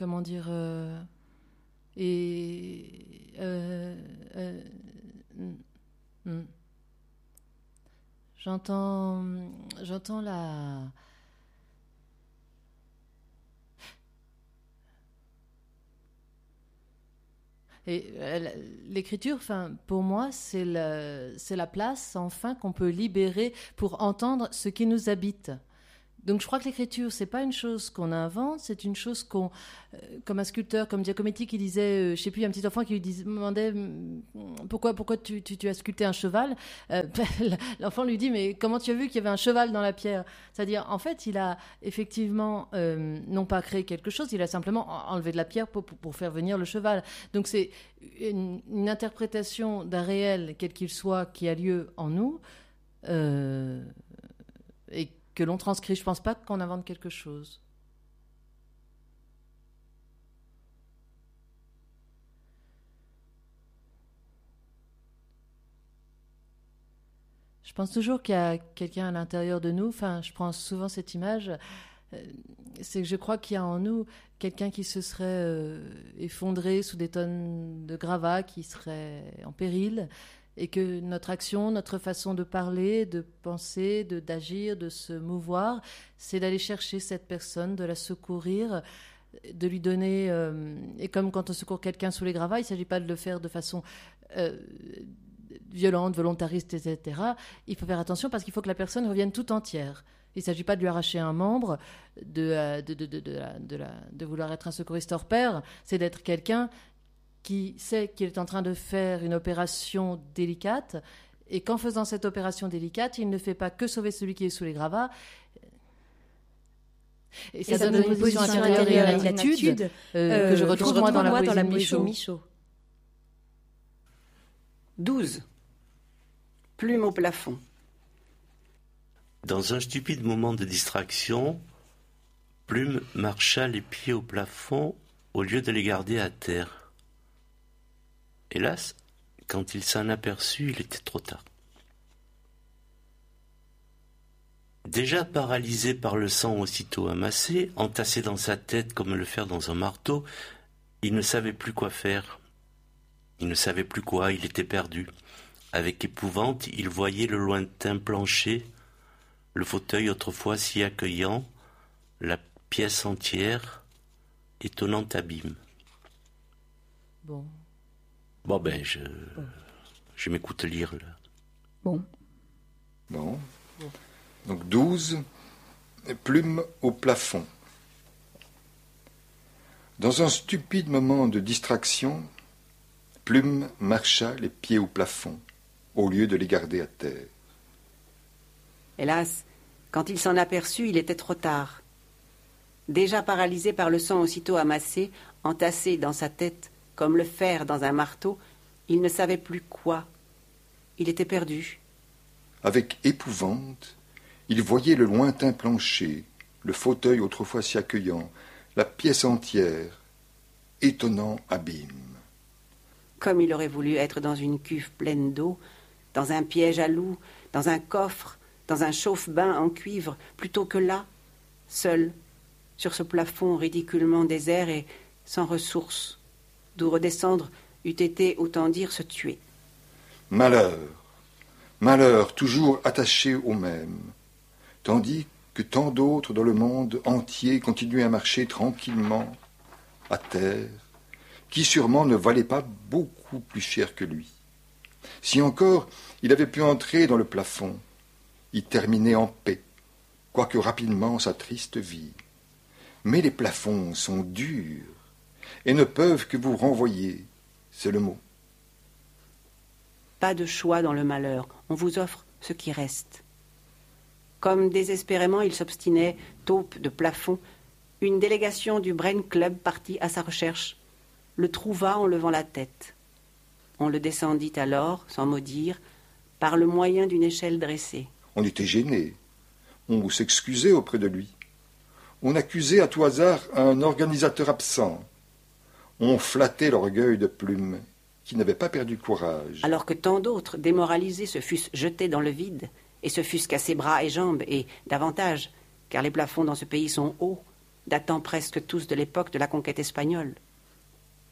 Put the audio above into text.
comment dire, et j'entends la... Et l'écriture, pour moi, c'est la place, enfin, qu'on peut libérer pour entendre ce qui nous habite. Donc je crois que l'écriture, c'est pas une chose qu'on invente, c'est une chose qu'on, comme un sculpteur, comme Giacometti qui disait, je sais plus, il y a un petit enfant qui lui demandait pourquoi tu as sculpté un cheval. L'enfant lui dit mais comment tu as vu qu'il y avait un cheval dans la pierre? C'est-à-dire en fait il a effectivement non pas créé quelque chose, il a simplement enlevé de la pierre pour faire venir le cheval. Donc c'est une interprétation d'un réel quel qu'il soit qui a lieu en nous et que l'on transcrit. Je ne pense pas qu'on invente quelque chose. Je pense toujours qu'il y a quelqu'un à l'intérieur de nous. Enfin, je prends souvent cette image. C'est que je crois qu'il y a en nous quelqu'un qui se serait effondré sous des tonnes de gravats, qui serait en péril, et que notre action, notre façon de parler, de penser, d'agir, de se mouvoir, c'est d'aller chercher cette personne, de la secourir, de lui donner... et comme quand on secourt quelqu'un sous les gravats, il ne s'agit pas de le faire de façon violente, volontariste, etc. Il faut faire attention parce qu'il faut que la personne revienne tout entière. Il ne s'agit pas de lui arracher un membre, de vouloir être un secouriste hors pair, c'est d'être quelqu'un qui sait qu'il est en train de faire une opération délicate et qu'en faisant cette opération délicate, il ne fait pas que sauver celui qui est sous les gravats. Et ça donne une position intérieure et une attitude que je retrouve moi dans la poésie de Michaud. 12. Plume au plafond. Dans un stupide moment de distraction, Plume marcha les pieds au plafond au lieu de les garder à terre. Hélas, quand il s'en aperçut, il était trop tard. Déjà paralysé par le sang aussitôt amassé, entassé dans sa tête comme le fer dans un marteau, il ne savait plus quoi faire. Il ne savait plus quoi, il était perdu. Avec épouvante, il voyait le lointain plancher, le fauteuil autrefois si accueillant, la pièce entière, étonnant abîme. Bon, je m'écoute lire, là. Bon. Donc 12, plume au plafond. Dans un stupide moment de distraction, Plume marcha les pieds au plafond, au lieu de les garder à terre. Hélas, quand il s'en aperçut, il était trop tard. Déjà paralysé par le sang aussitôt amassé, entassé dans sa tête, comme le fer dans un marteau, il ne savait plus quoi. Il était perdu. Avec épouvante, il voyait le lointain plancher, le fauteuil autrefois si accueillant, la pièce entière, étonnant abîme. Comme il aurait voulu être dans une cuve pleine d'eau, dans un piège à loup, dans un coffre, dans un chauffe-bain en cuivre, plutôt que là, seul, sur ce plafond ridiculement désert et sans ressources, d'où redescendre eût été, autant dire, se tuer. Malheur, malheur toujours attaché au même, tandis que tant d'autres dans le monde entier continuaient à marcher tranquillement, à terre, qui sûrement ne valait pas beaucoup plus cher que lui. Si encore il avait pu entrer dans le plafond, y terminer en paix, quoique rapidement sa triste vie. Mais les plafonds sont durs et ne peuvent que vous renvoyer, c'est le mot. Pas de choix dans le malheur, on vous offre ce qui reste. Comme désespérément il s'obstinait, taupe de plafond, une délégation du Brain Club partit à sa recherche, le trouva en levant la tête. On le descendit alors, sans mot dire, par le moyen d'une échelle dressée. On était gêné, on s'excusait auprès de lui. On accusait à tout hasard un organisateur absent. On flattait l'orgueil de Plume, qui n'avait pas perdu courage. Alors que tant d'autres, démoralisés, se fussent jetés dans le vide, et se fussent cassés bras et jambes, et davantage, car les plafonds dans ce pays sont hauts, datant presque tous de l'époque de la conquête espagnole.